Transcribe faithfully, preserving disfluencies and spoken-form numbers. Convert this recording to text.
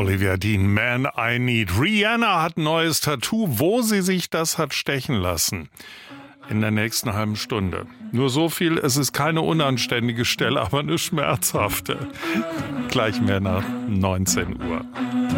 Olivia Dean, Man I Need. Rihanna hat ein neues Tattoo, wo sie sich das hat stechen lassen. In der nächsten halben Stunde. Nur so viel, es ist keine unanständige Stelle, aber eine schmerzhafte. Gleich mehr nach neunzehn Uhr.